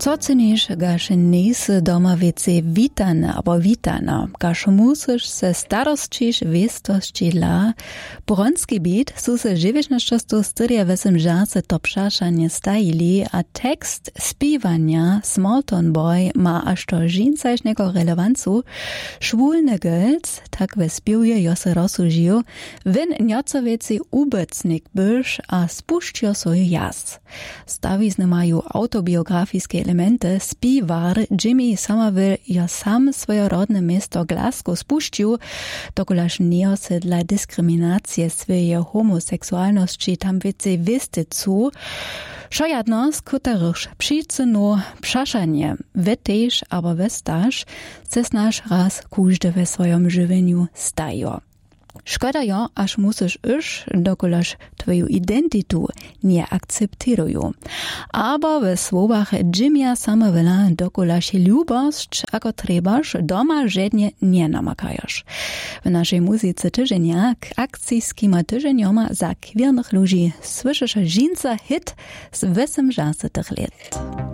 Co cenisz, gaš nisi doma wiece witana, albo witana, gaš musisz se starostčiš wiestości la bronski bit, su se żywiecznościostu styria wesem żarce to przaszanie stajili, a tekst spiwania Smallton Boy ma aż to żincajsznego relewancu, szwulny gölc, tak we spiuje jo se rozsužiu, win njoco wieci ubecnik byš, a spušćio svoj jas. Stawizny mają autobiografijskie elementy, spiwar Jimmy Somerville ja sam swoje rodne miasto Glasgow spuścił, dokulaż nie se dla dyskryminacji swojej homoseksualności tam wiece wystycu, szojadno skuterysz przyczynu przaszanie, weteż albo westaż, ses nasz raz każdy we swoim żywieniu stają. Szkoda jo, aż musisz już, dokulaż twoją identitu nie akceptirują. Albo we słowach Jimmya Somervilla dokulaż lubość, ako trebasz, doma żednie nie namakajasz. W naszej muzyce tyżenia k akcyjskima tyżenioma za kwiernych ludzi słyszysz żinca hit z 80 lat.